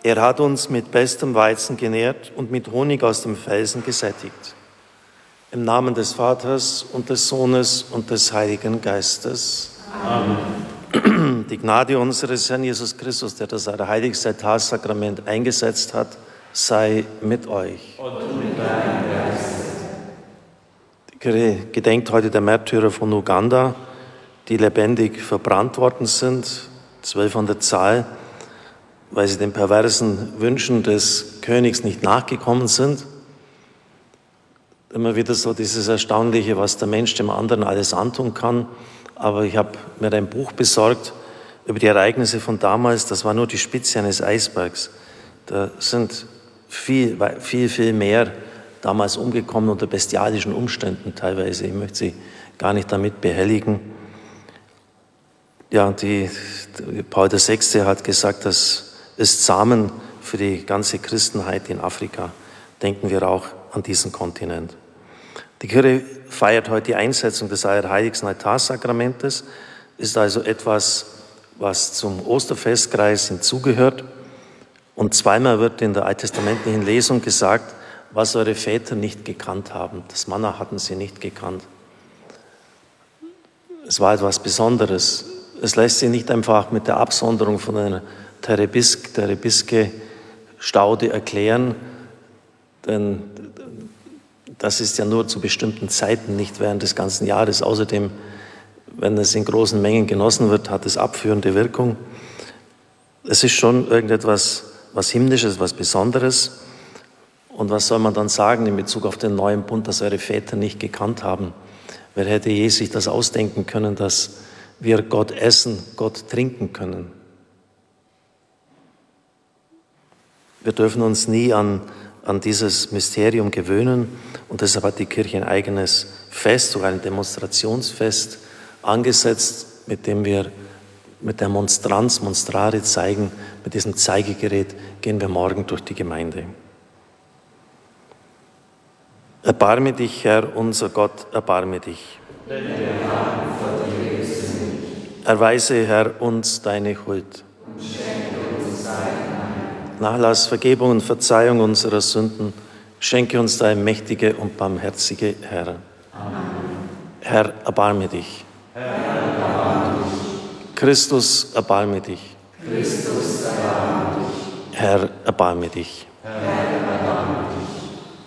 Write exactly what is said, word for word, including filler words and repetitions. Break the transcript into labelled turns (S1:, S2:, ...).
S1: Er hat uns mit bestem Weizen genährt und mit Honig aus dem Felsen gesättigt. Im Namen des Vaters und des Sohnes und des Heiligen Geistes. Amen. Die Gnade unseres Herrn Jesus Christus, der das heiligste Altarsakrament eingesetzt hat, sei mit euch. Und mit deinem Geist. Die Kirche gedenkt heute der Märtyrer von Uganda, die lebendig verbrannt worden sind, zwölf an der Zahl, weil sie den perversen Wünschen des Königs nicht nachgekommen sind. Immer wieder so dieses Erstaunliche, was der Mensch dem anderen alles antun kann. Aber ich habe mir ein Buch besorgt über die Ereignisse von damals. Das war nur die Spitze eines Eisbergs. Da sind viel, viel, viel mehr damals umgekommen unter bestialischen Umständen teilweise. Ich möchte Sie gar nicht damit behelligen. Ja, die, Paul der Sechste hat gesagt, das ist Samen für die ganze Christenheit in Afrika. Denken wir auch an diesen Kontinent. Die Kirche feiert heute die Einsetzung des Allerheiligsten Altarsakramentes, ist also etwas, was zum Osterfestkreis hinzugehört. Und zweimal wird in der alttestamentlichen Lesung gesagt, was eure Väter nicht gekannt haben. Das Manna hatten sie nicht gekannt. Es war etwas Besonderes. Es lässt sich nicht einfach mit der Absonderung von einer Terebisk, Terebiske-Staude erklären, denn das ist ja nur zu bestimmten Zeiten, nicht während des ganzen Jahres. Außerdem, wenn es in großen Mengen genossen wird, hat es abführende Wirkung. Es ist schon irgendetwas, was Himmlisches, was Besonderes. Und was soll man dann sagen in Bezug auf den neuen Bund, das eure Väter nicht gekannt haben? Wer hätte je sich das ausdenken können, dass wir Gott essen, Gott trinken können? Wir dürfen uns nie an, an dieses Mysterium gewöhnen und deshalb hat die Kirche ein eigenes Fest, sogar ein Demonstrationsfest angesetzt, mit dem wir mit der Monstranz, Monstrare zeigen, mit diesem Zeigegerät gehen wir morgen durch die Gemeinde. Erbarme dich, Herr, unser Gott, erbarme dich.
S2: Denn der Name vor dir ist nicht.
S1: Erweise, Herr, uns deine Huld.
S2: Und schenke uns dein Heil.
S1: Nachlass, Vergebung und Verzeihung unserer Sünden, schenke uns dein mächtige und barmherzige Herr.
S2: Amen.
S1: Herr, erbarme dich.
S2: Herr, erbarme dich.
S1: Christus, erbarme dich.
S2: Christus, erbarme dich.
S1: Herr, erbarme dich.
S2: Herr,